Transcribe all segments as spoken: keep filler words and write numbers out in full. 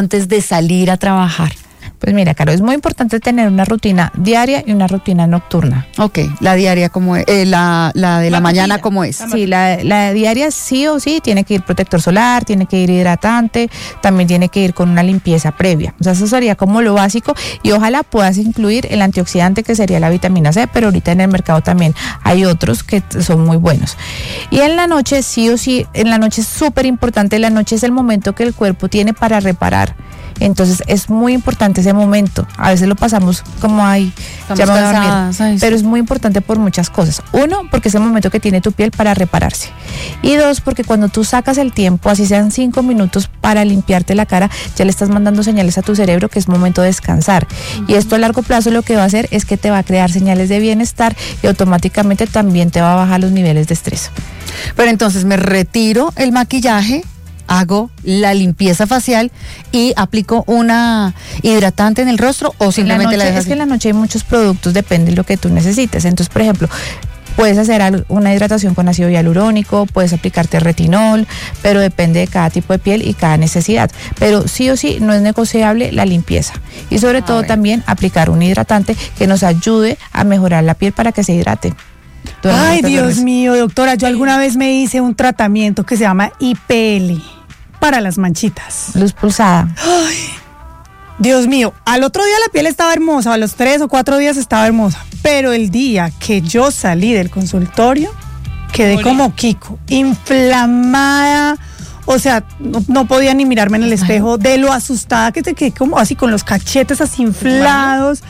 antes de salir a trabajar? Pues mira, Caro, es muy importante tener una rutina diaria y una rutina nocturna. Ok, la diaria como es, eh, la, la de la, la mañana como es. Sí, la, la diaria sí o sí tiene que ir protector solar, tiene que ir hidratante, también tiene que ir con una limpieza previa. O sea, eso sería como lo básico y ojalá puedas incluir el antioxidante que sería la vitamina C, pero ahorita en el mercado también hay otros que son muy buenos. Y en la noche sí o sí, en la noche es súper importante, la noche es el momento que el cuerpo tiene para reparar. Entonces es muy importante ese momento. A veces lo pasamos como ahí, ya me voy a dormir, ay, pero sí. Es muy importante por muchas cosas. Uno, porque es el momento que tiene tu piel para repararse. Y dos, porque cuando tú sacas el tiempo, así sean cinco minutos para limpiarte la cara, ya le estás mandando señales a tu cerebro que es momento de descansar. Uh-huh. Y esto a largo plazo lo que va a hacer es que te va a crear señales de bienestar y automáticamente también te va a bajar los niveles de estrés. Pero entonces me retiro el maquillaje, hago la limpieza facial y aplico una hidratante en el rostro o simplemente la, la dejo Es así? que en la noche hay muchos productos, depende de lo que tú necesites. Entonces, por ejemplo, puedes hacer una hidratación con ácido hialurónico, puedes aplicarte retinol, pero depende de cada tipo de piel y cada necesidad. Pero sí o sí no es negociable la limpieza. Y sobre a todo ver. también aplicar un hidratante que nos ayude a mejorar la piel para que se hidrate. Ay, Dios mío, doctora, yo alguna vez me hice un tratamiento que se llama I P L para las manchitas. Luz pulsada. Ay, Dios mío, al otro día la piel estaba hermosa, a los tres o cuatro días estaba hermosa, pero el día que yo salí del consultorio, quedé Morí. como Kiko, inflamada, o sea, no, no podía ni mirarme en el espejo de lo asustada que te quedé, como así con los cachetes así inflados.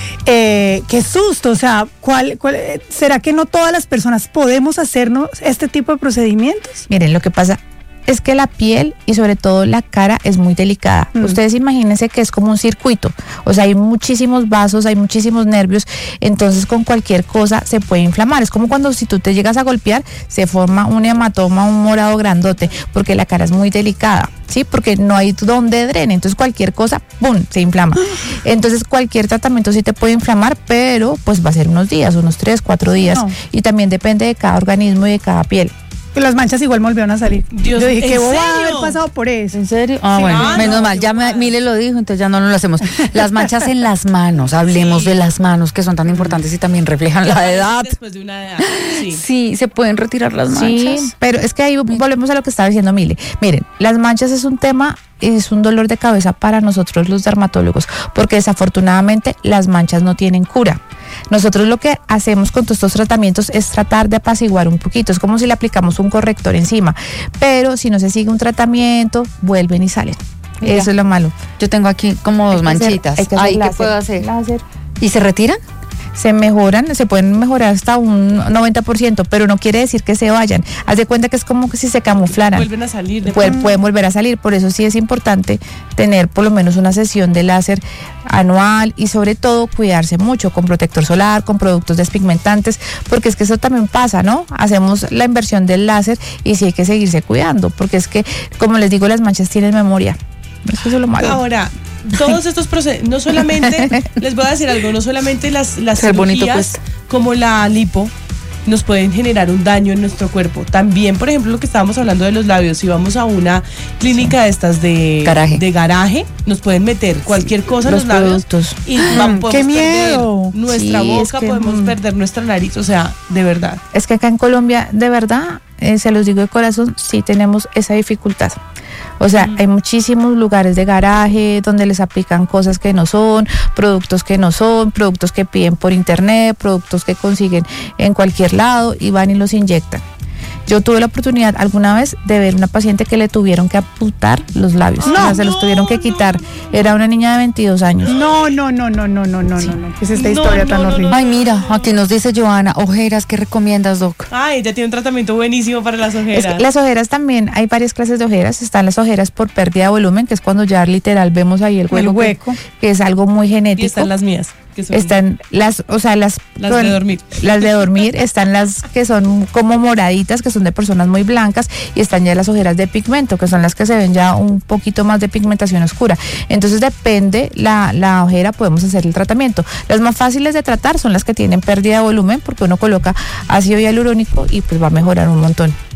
Eh, qué susto, o sea, ¿cuál, cuál, ¿será que no todas las personas podemos hacernos este tipo de procedimientos? Miren, lo que pasa es que la piel y sobre todo la cara es muy delicada. Mm. Ustedes imagínense que es como un circuito, o sea, hay muchísimos vasos, hay muchísimos nervios, entonces con cualquier cosa se puede inflamar. Es como cuando si tú te llegas a golpear, se forma un hematoma, un morado grandote, porque la cara es muy delicada, ¿sí? Porque no hay donde drene, entonces cualquier cosa, ¡pum!, se inflama. Entonces cualquier tratamiento sí te puede inflamar, pero pues va a ser unos días, unos tres, cuatro días, no. Y también depende de cada organismo y de cada piel. Que las manchas igual me volvieron a salir. Dios, yo dije que voy a haber pasado por eso. ¿En serio? Ah, sí, bueno, ah, menos no, mal. Ya me, Mile lo dijo, entonces ya no lo hacemos. Las manchas en las manos, hablemos sí. de las manos que son tan importantes y también reflejan la edad. Después de una edad. Sí, sí se pueden retirar las manchas. Sí, pero es que ahí volvemos a lo que estaba diciendo Mile. Miren, las manchas es un tema, es un dolor de cabeza para nosotros los dermatólogos, porque desafortunadamente las manchas no tienen cura. Nosotros lo que hacemos con todos estos tratamientos es tratar de apaciguar un poquito, es como si le aplicamos un corrector encima, pero si no se sigue un tratamiento, vuelven y salen. Mira, eso es lo malo. Yo tengo aquí como dos manchitas. Hacer, Ay, láser, ¿qué puedo hacer? Láser. ¿Y se retiran? Se mejoran, se pueden mejorar hasta un noventa por ciento, pero no quiere decir que se vayan. Haz de cuenta que es como que si se camuflaran. Vuelven a salir. De pueden, pueden volver a salir, por eso sí es importante tener por lo menos una sesión de láser anual y sobre todo cuidarse mucho con protector solar, con productos despigmentantes, porque es que eso también pasa, ¿no? Hacemos la inversión del láser y sí hay que seguirse cuidando, porque es que, como les digo, las manchas tienen memoria. Eso es lo malo. Ahora, todos estos procesos, no solamente, les voy a decir algo, no solamente las, las cirugías como la lipo nos pueden generar un daño en nuestro cuerpo. También, por ejemplo, lo que estábamos hablando de los labios, si vamos a una clínica de estas de garaje, de garaje nos pueden meter cualquier cosa en los, los labios y vamos, podemos ¡qué miedo! perder nuestra sí, boca, es que, podemos mm. perder nuestra nariz, o sea, de verdad. Es que acá en Colombia, de verdad, eh, se los digo de corazón, sí tenemos esa dificultad. O sea, mm. hay muchísimos lugares de garaje donde les aplican cosas que no son, productos que no son, productos que piden por internet, productos que consiguen en cualquier lado y van y los inyectan. Yo tuve la oportunidad alguna vez de ver una paciente que le tuvieron que amputar los labios, no, o sea, se los tuvieron que quitar. Era una niña de veintidós años. No, no, no, no, no, no, no, sí. no, no. ¿Qué es esta no, historia no, tan no, horrible? no. Ay, mira, aquí nos dice Joana, ojeras, ¿qué recomiendas, Doc? Ay, ella tiene un tratamiento buenísimo para las ojeras. Es que las ojeras también, hay varias clases de ojeras. Están las ojeras por pérdida de volumen, que es cuando ya literal vemos ahí el hueco, el hueco. Que, que es algo muy genético. Y están las mías. Que son están las, o sea, las, las de dormir. Las de dormir, están las que son como moraditas, que son de personas muy blancas, y están ya las ojeras de pigmento, que son las que se ven ya un poquito más de pigmentación oscura. Entonces depende la, la ojera, podemos hacer el tratamiento. Las más fáciles de tratar son las que tienen pérdida de volumen, porque uno coloca ácido hialurónico y pues va a mejorar un montón.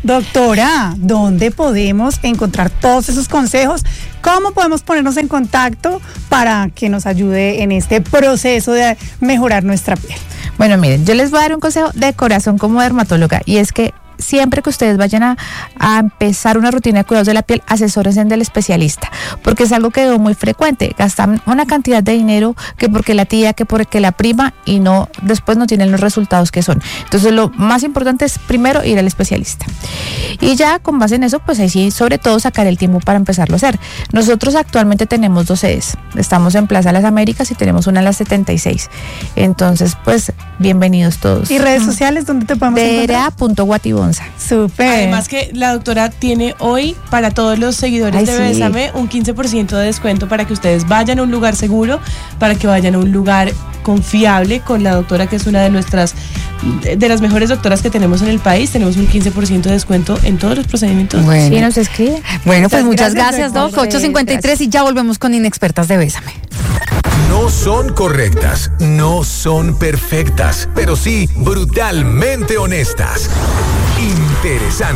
Doctora, ¿dónde podemos encontrar todos esos consejos? ¿Cómo podemos ponernos en contacto para que nos ayude en este proceso de mejorar nuestra piel? Bueno, miren, yo les voy a dar un consejo de corazón como dermatóloga, y es que siempre que ustedes vayan a, a empezar una rutina de cuidados de la piel, asesórense del especialista, porque es algo que veo muy frecuente. Gastan una cantidad de dinero que porque la tía, que porque la prima, y no, después no tienen los resultados que son. Entonces lo más importante es primero ir al especialista. Y ya con base en eso, pues ahí sí, sobre todo sacar el tiempo para empezarlo a hacer. Nosotros actualmente tenemos dos sedes. Estamos en Plaza Las Américas y tenemos una en la setenta y seis. Entonces, pues, bienvenidos todos. ¿Y redes sociales dónde te podemos encontrar? vera punto guatibonza. Súper. Además que la doctora tiene hoy para todos los seguidores Ay, de sí. Bésame un quince por ciento de descuento para que ustedes vayan a un lugar seguro, para que vayan a un lugar confiable con la doctora, que es una de nuestras, de las mejores doctoras que tenemos en el país. Tenemos un quince por ciento de descuento en todos los procedimientos. Bueno. Sí, nos escribe. Bueno, pues muchas gracias, gracias, Doc. ocho cincuenta y tres y ya volvemos con Inexpertas de Bésame. No son correctas, no son perfectas, pero sí brutalmente honestas. Interesante.